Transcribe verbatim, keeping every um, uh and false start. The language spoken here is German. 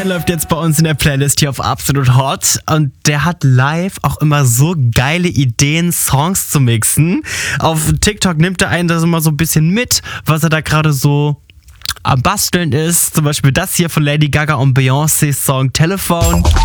Weeknd läuft jetzt bei uns in der Playlist hier auf Absolut Hot und der hat live auch immer so geile Ideen, Songs zu mixen. Auf TikTok nimmt er einen das immer so ein bisschen mit, was er da gerade so am Basteln ist. Zum Beispiel das hier von Lady Gaga und Beyoncé's Song Telephone.